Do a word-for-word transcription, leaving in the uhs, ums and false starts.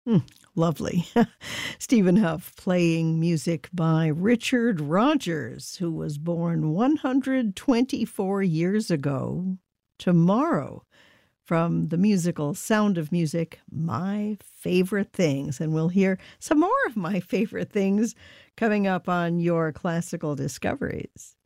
Hmm, lovely. Stephen Huff playing music by Richard Rodgers, who was born one hundred twenty-four years ago tomorrow, from the musical Sound of Music, My Favorite Things. And we'll hear some more of My Favorite Things coming up on your classical discoveries.